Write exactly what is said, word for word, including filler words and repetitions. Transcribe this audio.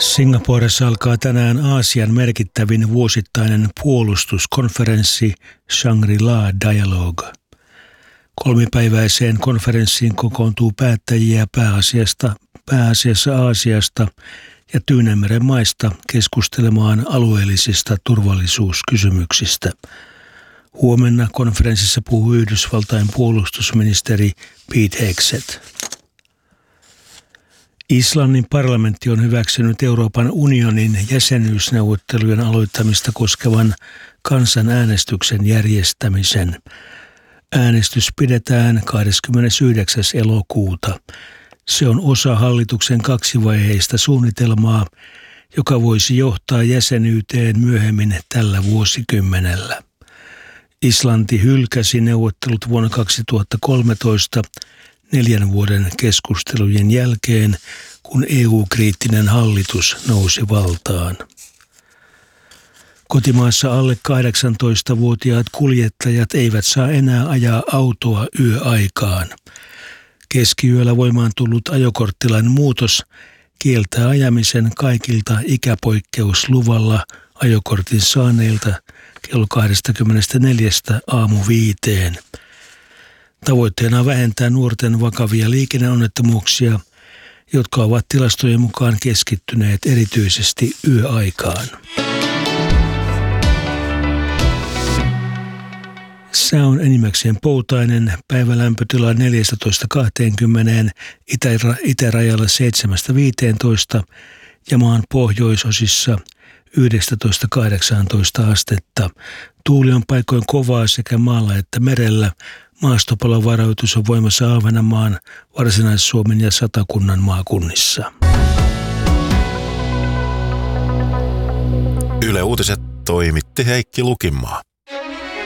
Singaporessa alkaa tänään Aasian merkittävin vuosittainen puolustuskonferenssi Shangri-La Dialogue. Kolmipäiväiseen konferenssiin kokoontuu päättäjiä pääasiasta, pääasiassa Aasiasta ja Tyynenmeren maista keskustelemaan alueellisista turvallisuuskysymyksistä. Huomenna konferenssissa puhuu Yhdysvaltain puolustusministeri Pete Hegseth. Islannin parlamentti on hyväksynyt Euroopan unionin jäsenyysneuvottelujen aloittamista koskevan kansanäänestyksen järjestämisen. Äänestys pidetään kahdeskymmenesyhdeksäs elokuuta. Se on osa hallituksen kaksivaiheista suunnitelmaa, joka voisi johtaa jäsenyyteen myöhemmin tällä vuosikymmenellä. Islanti hylkäsi neuvottelut vuonna kaksituhattakolmetoista neljän vuoden keskustelujen jälkeen, kun E U-kriittinen hallitus nousi valtaan. Kotimaassa alle kahdeksantoistavuotiaat kuljettajat eivät saa enää ajaa autoa yöaikaan. Keskiyöllä voimaan tullut ajokorttilain muutos kieltää ajamisen kaikilta ikäpoikkeusluvalla ajokortin saaneilta kello kaksikymmentäneljä aamu viiteen. Tavoitteena on vähentää nuorten vakavia liikenneonnettomuuksia, jotka ovat tilastojen mukaan keskittyneet erityisesti yöaikaan. Sää on enimmäkseen poutainen, päivälämpötila neljätoista kaksikymmentä, itä- itärajalla seitsemästä viiteentoista ja maan pohjoisosissa yksitoista kahdeksantoista astetta. Tuuli on paikoin kovaa sekä maalla että merellä. Maastopalovaroitus on voimassa Ahvenanmaan, Varsinais-Suomen ja Satakunnan maakunnissa. Yle Uutiset toimitti Heikki Lukinmaa.